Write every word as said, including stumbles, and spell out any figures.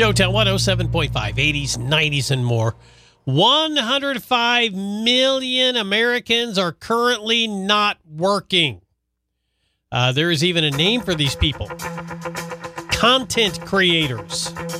Joetown one oh seven point five, eighties, nineties, and more. one hundred five million Americans are currently not working. Uh, there is even a name for these people. Content creators.